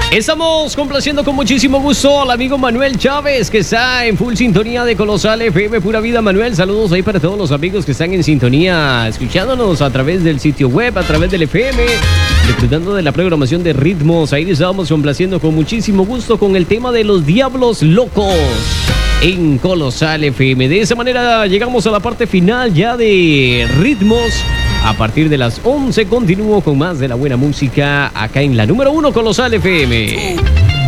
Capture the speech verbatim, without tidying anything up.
Estamos complaciendo con muchísimo gusto al amigo Manuel Chávez, que está en full sintonía de Colosal F M Pura Vida. Manuel, saludos ahí para todos los amigos que están en sintonía, escuchándonos a través del sitio web, a través del F M, disfrutando de la programación de ritmos. Ahí les estamos complaciendo con muchísimo gusto con el tema de los Diablos Locos en Colosal F M. De esa manera llegamos a la parte final ya de ritmos. A partir de las once continúo con más de la buena música acá en la número uno Colosal F M.